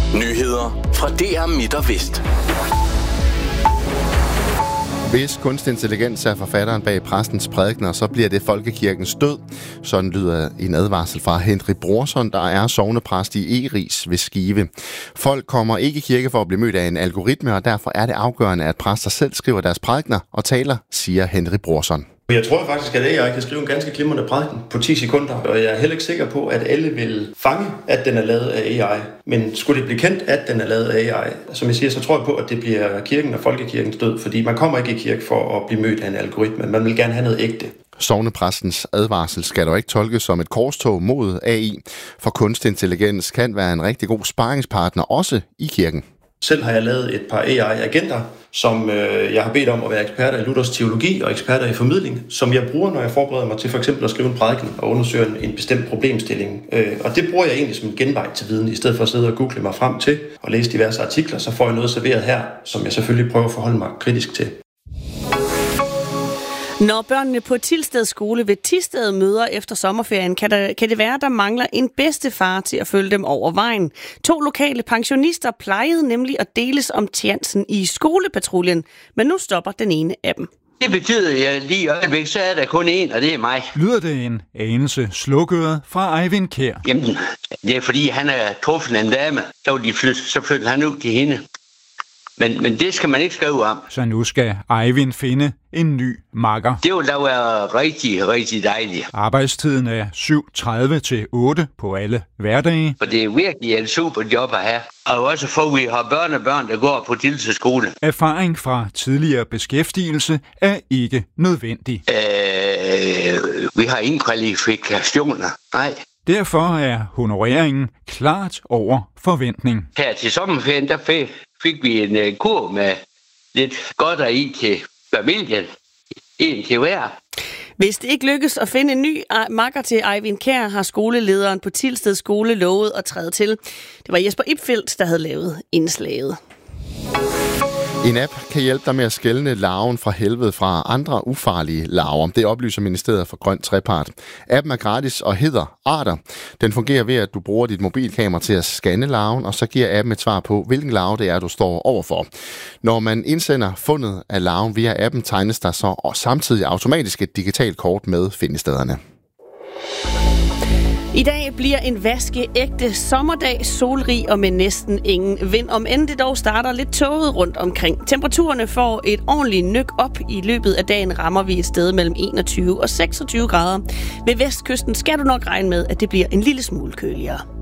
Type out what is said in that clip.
Nyheder fra DR Midt og Vest. Hvis kunstig intelligens er forfatteren bag præstens prædikener, så bliver det folkekirkens død. Sådan lyder en advarsel fra Henry Brorson, der er sognepræst i Eris ved Skive. Folk kommer ikke i kirke for at blive mødt af en algoritme, og derfor er det afgørende, at præster selv skriver deres prædikener og taler, siger Henry Brorson. Jeg tror faktisk, at AI kan skrive en ganske glimrende prædiken på 10 sekunder, og jeg er heller ikke sikker på, at alle vil fange, at den er lavet af AI. Men skulle det blive kendt, at den er lavet af AI, som jeg siger, så tror jeg på, at det bliver kirken og folkekirkens død, fordi man kommer ikke i kirke for at blive mødt af en algoritme. Man vil gerne have noget ægte. Sognepræstens advarsel skal dog ikke tolkes som et korstog mod AI, for kunstig intelligens kan være en rigtig god sparringspartner også i kirken. Selv har jeg lavet et par AI-agenter, som jeg har bedt om at være eksperter i Luthers teologi og eksperter i formidling, som jeg bruger, når jeg forbereder mig til for eksempel at skrive en prædiken og undersøge en bestemt problemstilling. Og det bruger jeg egentlig som en genvej til viden, i stedet for at sidde og google mig frem til og læse diverse artikler, så får jeg noget serveret her, som jeg selvfølgelig prøver at forholde mig kritisk til. Når børnene på Tilsted skole ved Tisted møder efter sommerferien, kan det være, der mangler en bedstefar til at følge dem over vejen. 2 lokale pensionister plejede nemlig at deles om tjansen i skolepatruljen, men nu stopper den ene af dem. Det betyder, at lige i øjeblik, så er der kun én, og det er mig. Lyder det en anelse slukøret fra Eivind Kjær? Jamen, det er fordi, han er truffet en dame, så flyttede han ud til hende. Men det skal man ikke skrive om. Så nu skal Eivind finde en ny makker. Det vil da være rigtig, rigtig dejligt. Arbejdstiden er 7:30 til 8 på alle hverdage. For det er virkelig en super job at have. Og også for, vi har børnebørn, der går på Tilsted skole. Erfaring fra tidligere beskæftigelse er ikke nødvendig. Vi har ingen kvalifikationer. Nej. Derfor er honoreringen klart over forventning. Her til sommerferien, der fik vi en kur med lidt godt og i til familien. En til hver. Hvis det ikke lykkes at finde en ny makker til Eivind Kjær, har skolelederen på Tilsted skole lovet at træde til. Det var Jesper Ipfeldt, der havde lavet indslaget. En app kan hjælpe dig med at skelne larven fra helvede fra andre ufarlige larver. Det oplyser Ministeriet for Grøn Trepart. Appen er gratis og hedder Arter. Den fungerer ved, at du bruger dit mobilkamera til at scanne larven, og så giver appen et svar på, hvilken larve det er, du står overfor. Når man indsender fundet af larven via appen, tegnes der så og samtidig automatisk et digitalt kort med findestederne. I dag bliver en vaskeægte sommerdag, solrig og med næsten ingen vind. Om end det dog starter lidt tåget rundt omkring. Temperaturerne får et ordentligt nyk op. I løbet af dagen rammer vi et sted mellem 21 og 26 grader. Ved vestkysten skal du nok regne med, at det bliver en lille smule køligere.